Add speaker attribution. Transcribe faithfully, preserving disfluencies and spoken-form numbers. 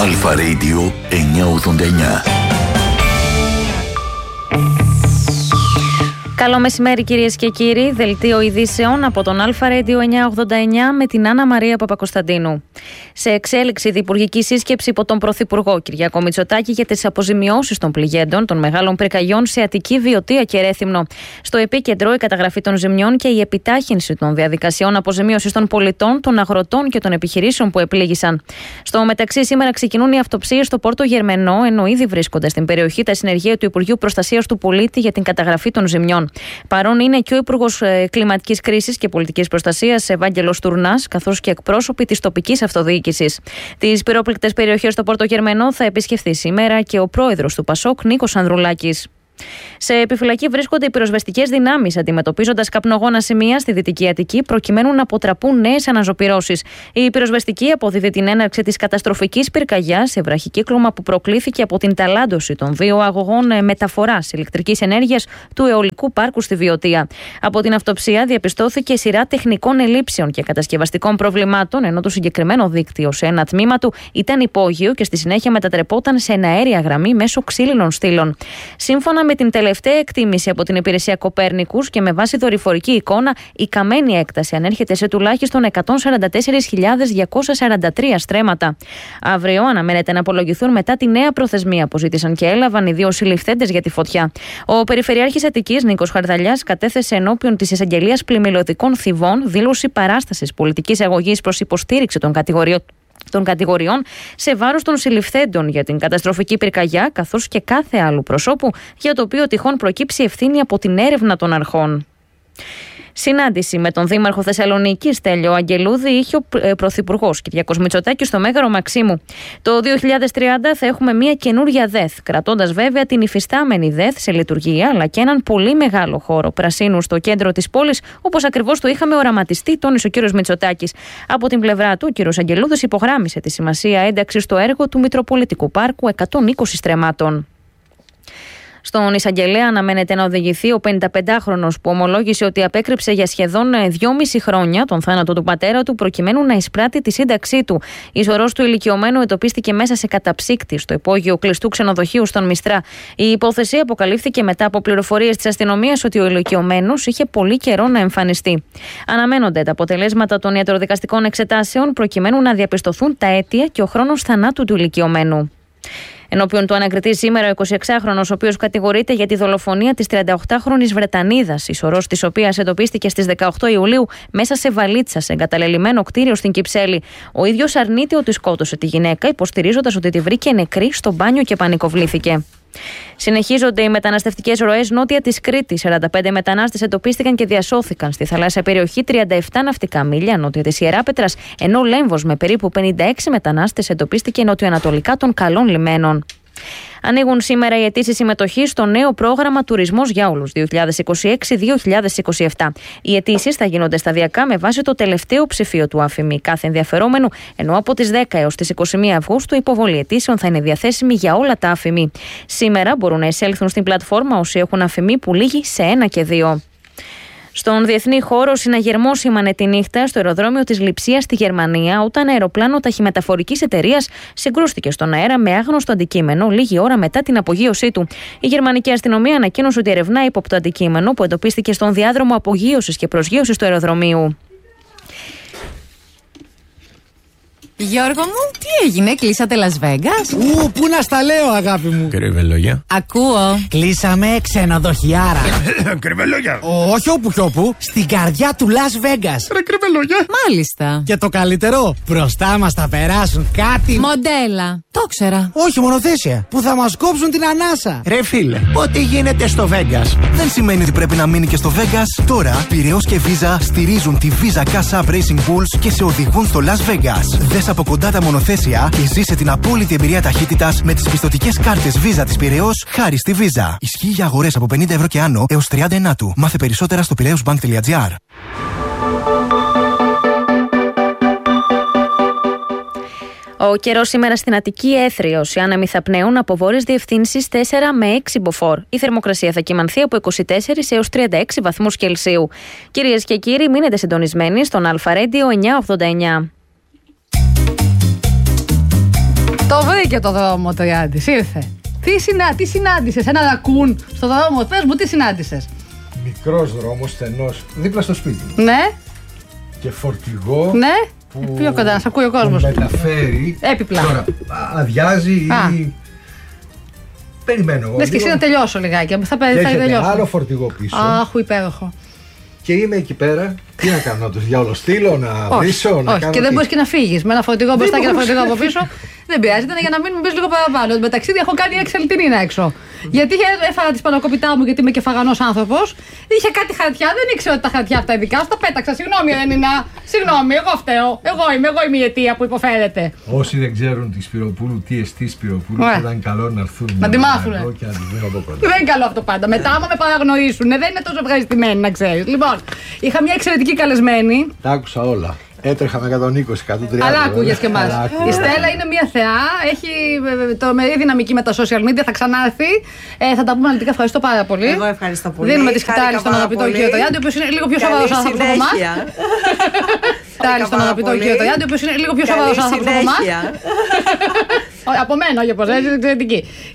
Speaker 1: Αλφα Radio εννιακόσια ογδόντα εννιά.
Speaker 2: Καλό μεσημέρι κυρίες και κύριοι, δελτίο ειδήσεων από τον Αλφα Radio εννιακόσια ογδόντα εννιά με την Άννα Μαρία Παπακοσταντίνου. Σε εξέλιξη διυπουργική σύσκεψη υπό τον Πρωθυπουργό Κυριάκο Μητσοτάκη για τις αποζημιώσεις των πληγέντων των μεγάλων πυρκαγιών σε Αττική, Βιωτία και Ρέθυμνο. Στο επίκεντρο η καταγραφή των ζημιών και η επιτάχυνση των διαδικασιών αποζημίωσης των πολιτών, των αγροτών και των επιχειρήσεων που επλήγησαν. Στο μεταξύ, σήμερα ξεκινούν οι αυτοψίες στο Πόρτο Γερμενό, ενώ ήδη βρίσκονται στην περιοχή τα συνεργεία του Υπουργείου Προστασίας του Πολίτη για την καταγραφή των ζημιών. Παρόν είναι και ο Υπουργός Κλιματικής Κρίσης και Πολιτικής Προστασίας Ευάγγελος Τουρνάς, καθώς και εκπρόσωποι της τοπικής αυτοδιοίκησης. Τις πυρόπληκτες περιοχές στο Πόρτο Γερμενό θα επισκεφθεί σήμερα και ο πρόεδρος του Πασόκ, Νίκος Ανδρουλάκης. Σε επιφυλακή βρίσκονται οι πυροσβεστικές δυνάμεις, αντιμετωπίζοντας καπνογόνα σημεία στη Δυτική Αττική, προκειμένου να αποτραπούν νέες αναζωπυρώσεις. Η πυροσβεστική αποδίδει την έναρξη της καταστροφικής πυρκαγιάς σε βραχικύκλωμα που προκλήθηκε από την ταλάντωση των δύο αγωγών μεταφοράς ηλεκτρικής ενέργειας του αιωλικού πάρκου στη Βιωτία. Από την αυτοψία διαπιστώθηκε σειρά τεχνικών ελλείψεων και κατασκευαστικών προβλημάτων, ενώ το συγκεκριμένο δίκτυο σε ένα τμήμα του ήταν υπόγειο και στη συνέχεια μετατρεπόταν σε εναέρια γραμμή μέσω ξύλινων στήλων. Σύμφωνα με την τελευταία εκτίμηση από την υπηρεσία Κοπέρνικους και με βάση δορυφορική εικόνα, η καμένη έκταση ανέρχεται σε τουλάχιστον εκατόν σαράντα τέσσερις χιλιάδες διακόσια σαράντα τρία στρέμματα. Αύριο αναμένεται να απολογηθούν μετά τη νέα προθεσμία που ζήτησαν και έλαβαν οι δύο συλληφθέντες για τη φωτιά. Ο Περιφερειάρχης Αττικής, Νίκος Χαρδαλιάς, κατέθεσε ενώπιον της Εισαγγελίας Πλημμυλωτικών Θηβών δήλωση παράστασης πολιτικής αγωγής προς υποστήριξη των κατηγοριών. των κατηγοριών σε βάρος των συλληφθέντων για την καταστροφική πυρκαγιά, καθώς και κάθε άλλου προσώπου για το οποίο τυχόν προκύψει ευθύνη από την έρευνα των αρχών. Συνάντηση με τον Δήμαρχο Θεσσαλονίκης Στέλιο Αγγελούδη είχε ο Πρωθυπουργός Κυριάκος Μητσοτάκης στο Μέγαρο Μαξίμου. Το δύο χιλιάδες τριάντα θα έχουμε μια καινούρια ΔΕΘ, κρατώντας βέβαια την υφιστάμενη ΔΕΘ σε λειτουργία, αλλά και έναν πολύ μεγάλο χώρο πρασίνου στο κέντρο της πόλης, όπως ακριβώς το είχαμε οραματιστεί, τόνισε ο κ. Μητσοτάκης. Από την πλευρά του, ο κ. Αγγελούδης υπογράμμισε τη σημασία ένταξης στο έργο του Μητροπολιτικού Πάρκου εκατόν είκοσι στρεμμάτων. Στον εισαγγελέα αναμένεται να οδηγηθεί ο πενηνταπεντάχρονος που ομολόγησε ότι απέκρυψε για σχεδόν δυόμιση χρόνια τον θάνατο του πατέρα του προκειμένου να εισπράττει τη σύνταξή του. Η σωρός του ηλικιωμένου εντοπίστηκε μέσα σε καταψύκτη στο υπόγειο κλειστού ξενοδοχείου στον Μιστρά. Η υπόθεση αποκαλύφθηκε μετά από πληροφορίες της αστυνομίας ότι ο ηλικιωμένος είχε πολύ καιρό να εμφανιστεί. Αναμένονται τα αποτελέσματα των ιατροδικαστικών εξετάσεων προκειμένου να διαπιστωθούν τα αίτια και ο χρόνος θανάτου του ηλικιωμένου. Ενώπιον του ανακριτή σήμερα ο εικοσιεξάχρονος, ο οποίος κατηγορείται για τη δολοφονία της τριανταοκτάχρονης Βρετανίδας, η σωρός της οποίας εντοπίστηκε στις δεκαοκτώ Ιουλίου μέσα σε βαλίτσα σε εγκαταλελειμμένο κτίριο στην Κυψέλη. Ο ίδιος αρνείται ότι σκότωσε τη γυναίκα, υποστηρίζοντας ότι τη βρήκε νεκρή στο μπάνιο και πανικοβλήθηκε. Συνεχίζονται οι μεταναστευτικές ροές νότια της Κρήτης. σαράντα πέντε μετανάστες εντοπίστηκαν και διασώθηκαν στη θαλάσσια περιοχή τριάντα επτά ναυτικά μίλια νότια της Ιεράπετρας, ενώ Λέμβος με περίπου πενήντα έξι μετανάστες εντοπίστηκε νοτιοανατολικά των Καλών Λιμένων. Ανοίγουν σήμερα οι αιτήσεις συμμετοχής στο νέο πρόγραμμα Τουρισμός για Όλους δύο χιλιάδες είκοσι έξι δύο χιλιάδες είκοσι επτά. Οι αιτήσεις θα γίνονται σταδιακά με βάση το τελευταίο ψηφίο του ΑΦΙΜΗ κάθε ενδιαφερόμενου, ενώ από τις δέκα έως τις είκοσι μία Αυγούστου η υποβολή αιτήσεων θα είναι διαθέσιμη για όλα τα ΑΦΙΜΗ. Σήμερα μπορούν να εισέλθουν στην πλατφόρμα όσοι έχουν ΑΦΙΜΗ που λήγει σε ένα και δύο. Στον διεθνή χώρο, συναγερμό σήμανε τη νύχτα στο αεροδρόμιο της Λειψίας στη Γερμανία, όταν αεροπλάνο ταχυμεταφορικής εταιρείας συγκρούστηκε στον αέρα με άγνωστο αντικείμενο λίγη ώρα μετά την απογείωσή του. Η γερμανική αστυνομία ανακοίνωσε ότι ερευνά ύποπτο αντικείμενο που εντοπίστηκε στον διάδρομο απογείωσης και προσγείωσης του αεροδρομίου.
Speaker 3: Γιώργο μου, τι έγινε, κλείσατε Las Vegas?
Speaker 4: Ου, πού να στα λέω, αγάπη μου.
Speaker 5: Κρυβελόγια.
Speaker 3: Ακούω.
Speaker 4: Κλείσαμε ξενοδοχιάρα.
Speaker 5: Κρυβελόγια.
Speaker 4: Όχι όπου κι όπου, στην καρδιά του Las Vegas.
Speaker 5: Ρε κρυβελόγια.
Speaker 3: Μάλιστα.
Speaker 4: Και το καλύτερο, μπροστά μας θα περάσουν κάτι.
Speaker 3: Μοντέλα. Το ξέρα.
Speaker 4: Όχι, μονοθέσια. Που θα μας κόψουν την ανάσα.
Speaker 5: Ρε φίλε, ό,τι γίνεται στο Vegas
Speaker 6: δεν σημαίνει ότι πρέπει να μείνει και στο Vegas. Τώρα, Πειραιώς και Visa στηρίζουν τη Visa Cash App Racing Bulls και σε οδηγούν στο Las Vegas. Δες από κοντά τα μονοθέσια και ζήσε την απόλυτη εμπειρία ταχύτητας με τις πιστωτικές κάρτες Visa της Πειραιώς χάρη στη Visa. Ισχύει για αγορές από πενήντα ευρώ και άνω έως τριάντα ενάτου. Μάθε περισσότερα στο πειραιώσμπανκ τελεία τζι άρ.
Speaker 2: Ο καιρός σήμερα στην Αττική έθριος. Οι άνεμοι θα πνέουν από βόρειες διευθύνσεις τέσσερα με έξι μποφόρ. Η θερμοκρασία θα κυμανθεί από είκοσι τέσσερα έως τριάντα έξι βαθμούς Κελσίου. Κυρίες και κύριοι, μείνετε συντονισμένοι στον Αλφα Radio εννιακόσια ογδόντα εννιά.
Speaker 3: Το
Speaker 7: Το βρήκε το δρόμο το Τριάντης, ήρθε. Τι, συνα... τι συνάντησες, ένα ρακούν στο δρόμο, πες μου, τι συνάντησες.
Speaker 8: Μικρός δρόμος, στενός, δίπλα στο σπίτι μου.
Speaker 7: Ναι.
Speaker 8: Και φορτηγό.
Speaker 7: Ναι.
Speaker 8: Που...
Speaker 7: Πιο κοντά, να σ' ακούει ο κόσμος.
Speaker 8: Που μεταφέρει.
Speaker 7: Έπιπλα.
Speaker 8: Τώρα, αδειάζει
Speaker 7: Α.
Speaker 8: ή... Περιμένω.
Speaker 7: Λες και εσύ να τελειώσω λιγάκι, θα, θα
Speaker 8: Έχετε
Speaker 7: τελειώσω.
Speaker 8: άλλο φορτηγό πίσω.
Speaker 7: Αχ, υπέροχο.
Speaker 8: Και είμαι εκεί πέρα. Τι να κάνω, να τους διαολοστείλω, να
Speaker 7: Όχι,
Speaker 8: βρίσω, να
Speaker 7: όχι.
Speaker 8: κάνω.
Speaker 7: Και δεν
Speaker 8: τι?
Speaker 7: μπορείς και να φύγεις με ένα φορτηγό μπροστά και ένα φορτηγό από πίσω. Δεν πειράζει, ήταν για να μην μπεις λίγο παραπάνω. Με ταξίδι έχω κάνει έξι αλυτινίνα έξω. Γιατί έφαγα τη σπανοκοπιτά μου, γιατί είμαι και φαγανός άνθρωπος. Είχε κάτι χαρτιά, δεν ήξερα ότι τα χαρτιά αυτά ειδικά σου τα πέταξα. Συγγνώμη, Ρενίνα. Συγγνώμη, εγώ φταίω. Εγώ είμαι, εγώ είμαι η αιτία που υποφέρεται.
Speaker 8: Όσοι δεν ξέρουν τη Σπυροπούλου, τι εστί Σπυροπούλου,
Speaker 7: Ωραία.
Speaker 8: θα ήταν καλό να έρθουν
Speaker 7: Να τη μάθουνε.
Speaker 8: και να τη δουν από κοντά.
Speaker 7: Δεν είναι καλό αυτό πάντα. Μετά, άμα με παραγνωρίσουν, δεν είναι τόσο ευχαριστημένοι, να ξέρεις. Λοιπόν, είχα μια εξαιρετική καλεσμένη.
Speaker 8: Τα άκουσα όλα. Έτρεχα με εκατόν είκοσι, εκατόν τριάντα.
Speaker 7: Αλλά άκουγες και εμάς. Η Στέλλα είναι μια θεά. Έχει τρομερή δυναμική με τα social media. Θα ξανάρθει. Ε, θα τα πούμε αναλυτικά. Ευχαριστώ πάρα πολύ.
Speaker 9: Εγώ ευχαριστώ πολύ.
Speaker 7: Δίνουμε τη σκητάλη στον αγαπητό κύριο Τριάντη, ο οποίος είναι λίγο πιο σοβαρός άνθρωπος από εμάς. Σκητάλη στον αγαπητό κύριο Τριάντη, ο οποίος είναι λίγο πιο σοβαρός άνθρωπος από εμάς. Από μένα, όχι από εσάς, είναι εξαιρετική.